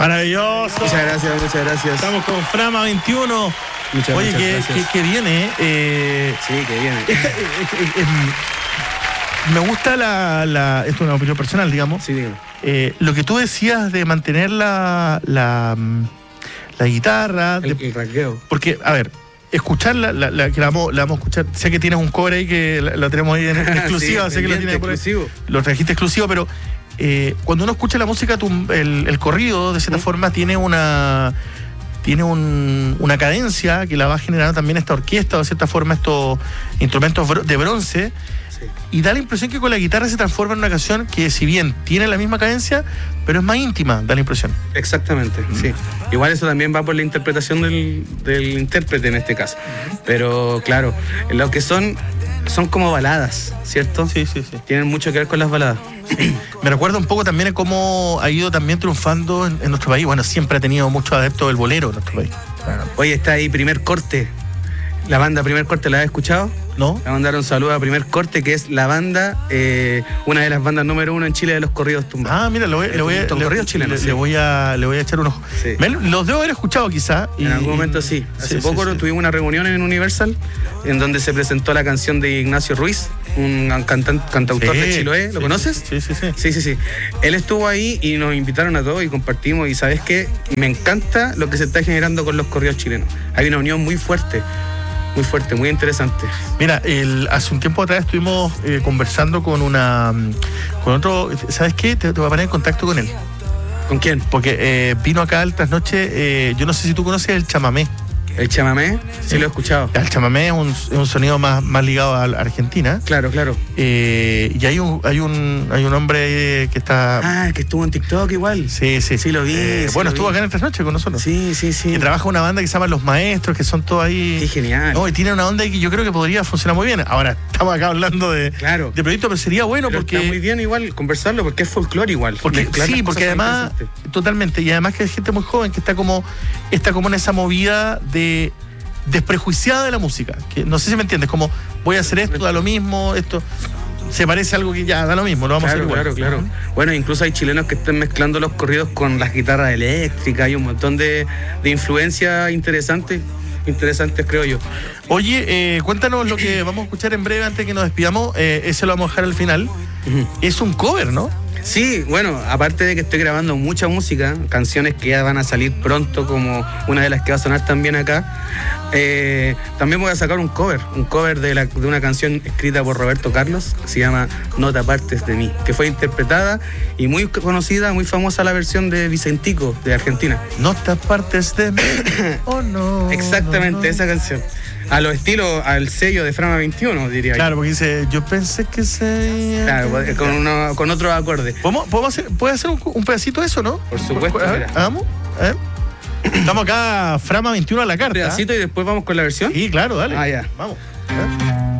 Maravilloso. Muchas gracias. Estamos con Frama 21. Muchas gracias. Que viene. Sí, que viene. Me gusta esto es una opinión personal, digamos. Sí, digo. Lo que tú decías de mantener la guitarra. El rasgueo. Porque, a ver, escucharla, que la vamos a escuchar. Sé que tienes un cover ahí que la tenemos ahí en exclusiva. Sí, sé que lo tienes por ahí. exclusivo. Lo trajiste exclusivo, pero cuando uno escucha la música, el corrido, de cierta forma, tiene una cadencia que la va generando también esta orquesta, o de cierta forma estos instrumentos de bronce. Sí. Y da la impresión que con la guitarra se transforma en una canción que, si bien tiene la misma cadencia, pero es más íntima, da la impresión. Exactamente, sí. Igual eso también va por la interpretación del intérprete en este caso. Pero claro, lo que son como baladas, ¿cierto? Sí. Tienen mucho que ver con las baladas. Me recuerda un poco también a cómo ha ido también triunfando en nuestro país. Bueno, siempre ha tenido muchos adeptos del bolero en nuestro país. Oye, está ahí Primer Corte. La banda Primer Corte, ¿la has escuchado? ¿No? Le mandaron un saludo a Primer Corte, que es la banda, una de las bandas número 1 en Chile de los corridos tumbados. Ah, mira, le voy a echar un ojo. Sí. Los debo haber escuchado quizá. En algún momento sí. Hace poco tuvimos una reunión en Universal en donde se presentó la canción de Ignacio Ruiz, un cantautor de Chiloé. ¿Lo conoces? Sí. Él estuvo ahí y nos invitaron a todos y compartimos. Y ¿sabes qué? Me encanta lo que se está generando con los corridos chilenos. Hay una unión muy fuerte, muy interesante. Mira, hace un tiempo atrás estuvimos conversando con otro. ¿Sabes qué? Te voy a poner en contacto con él. ¿Con quién? Porque vino acá al trasnoche. Yo no sé si tú conoces el chamamé. ¿El chamamé? Sí, lo he escuchado. El chamamé es un sonido más ligado a Argentina. Claro. Y hay un hombre que está... Ah, que estuvo en TikTok igual. Sí, lo vi. Bueno, estuvo acá en el trasnoche con nosotros. Sí. Que trabaja una banda que se llama Los Maestros, que son todos ahí... Qué genial. No, y tiene una onda que yo creo que podría funcionar muy bien. Ahora, estamos acá hablando de proyecto, pero sería bueno porque... Está muy bien igual conversarlo, porque es folclore igual. Porque además... Totalmente. Y además que hay gente muy joven que está como en esa movida de desprejuiciada de la música, que no sé si me entiendes, como voy a hacer esto, da lo mismo, esto se parece a algo que ya da lo mismo, lo vamos a hacer igual. Claro. Bueno, incluso hay chilenos que están mezclando los corridos con las guitarras eléctricas, hay un montón de influencias interesantes, creo yo. Oye, cuéntanos lo que vamos a escuchar en breve antes que nos despidamos. Ese lo vamos a dejar al final. Es un cover, ¿no? Sí, bueno, aparte de que estoy grabando mucha música, canciones que ya van a salir pronto, como una de las que va a sonar también acá, también voy a sacar un cover de una canción escrita por Roberto Carlos, que se llama No te apartes de mí, que fue interpretada y muy conocida, muy famosa la versión de Vicentico, de Argentina. No te apartes de mí, oh no. Exactamente, esa canción. A los estilos, al sello de Frama 21, diría yo. Claro, porque dice, yo pensé que se... Claro, con otros acordes. ¿Puede hacer un pedacito de eso, no? Por supuesto. Hagamos. A ver. Estamos acá, Frama 21 a la carta. ¿Un pedacito y después vamos con la versión? Sí, claro, dale. Ah, ya. Vamos.